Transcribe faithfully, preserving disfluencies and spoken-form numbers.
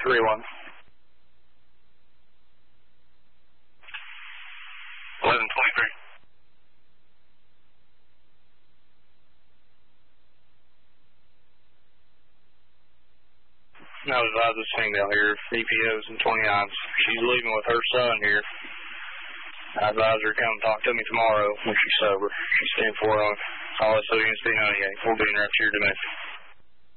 three one. eleven twenty-three. I was advised this female here, E P Os and twenty-nines. She's leaving with her son here. I advised her to come talk to me tomorrow when she's sober. She's ten four on all S O units B ninety-eight. We'll be in right here domestic.